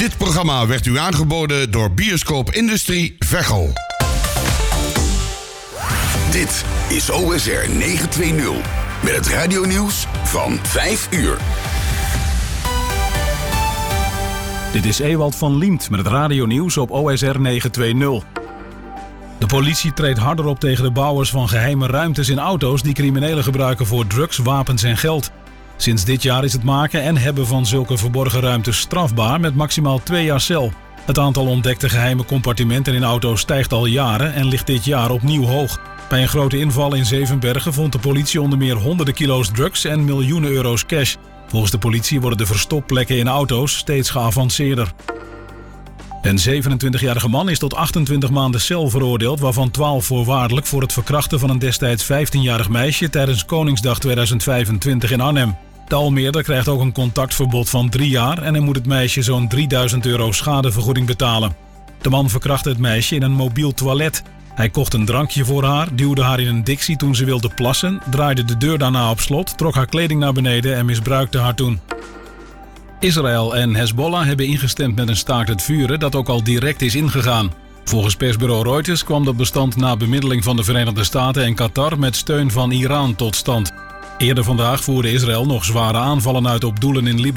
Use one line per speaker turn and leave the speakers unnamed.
Dit programma werd u aangeboden door Bioscoop Industrie Veghel.
Dit is OSR 920 met het radionieuws van 5 uur.
Dit is Ewald van Liemt met het radionieuws op OSR 920. De politie treedt harder op tegen de bouwers van geheime ruimtes in auto's die criminelen gebruiken voor drugs, wapens en geld. Sinds dit jaar is het maken en hebben van zulke verborgen ruimtes strafbaar met maximaal 2 jaar cel. Het aantal ontdekte geheime compartimenten in auto's stijgt al jaren en ligt dit jaar opnieuw hoog. Bij een grote inval in Zevenbergen vond de politie onder meer honderden kilo's drugs en miljoenen euro's cash. Volgens de politie worden de verstopplekken in auto's steeds geavanceerder. Een 27-jarige man is tot 28 maanden cel veroordeeld, waarvan 12 voorwaardelijk voor het verkrachten van een destijds 15-jarig meisje tijdens Koningsdag 2025 in Arnhem. De Almeerder krijgt ook een contactverbod van 3 jaar en hij moet het meisje zo'n 3000 euro schadevergoeding betalen. De man verkrachtte het meisje in een mobiel toilet. Hij kocht een drankje voor haar, duwde haar in een dixie toen ze wilde plassen, draaide de deur daarna op slot, trok haar kleding naar beneden en misbruikte haar toen. Israël en Hezbollah hebben ingestemd met een staakt het vuren dat ook al direct is ingegaan. Volgens persbureau Reuters kwam dat bestand na bemiddeling van de Verenigde Staten en Qatar met steun van Iran tot stand. Eerder vandaag voerde Israël nog zware aanvallen uit op doelen in Libanon.